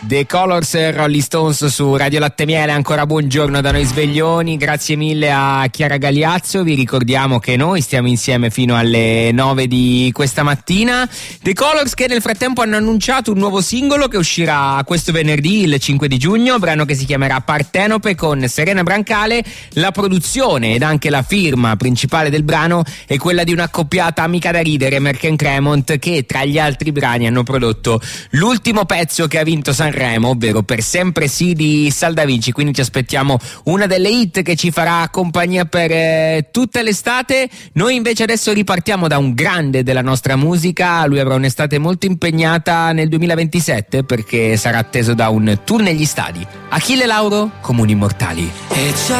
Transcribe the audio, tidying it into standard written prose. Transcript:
The Colors, Rolling Stones su Radio Latte Miele. Ancora buongiorno da noi sveglioni, grazie mille a Chiara Gagliazzo. Vi ricordiamo che noi stiamo insieme fino alle 9 di questa mattina. The Colors che nel frattempo hanno annunciato un nuovo singolo che uscirà questo venerdì, il 5 di giugno, brano che si chiamerà Partenope, con Serena Brancale. La produzione ed anche la firma principale del brano è quella di un'accoppiata amica da ridere, Merck & Cremont, che tra gli altri brani hanno prodotto l'ultimo pezzo che ha vinto Sanremo, ovvero Per sempre sì di Saldavinci. Quindi ci aspettiamo una delle hit che ci farà compagnia per tutta l'estate. Noi invece adesso ripartiamo da un grande della nostra musica. Lui avrà un'estate molto impegnata nel 2027 perché sarà atteso da un tour negli stadi. Achille Lauro, Comuni Immortali.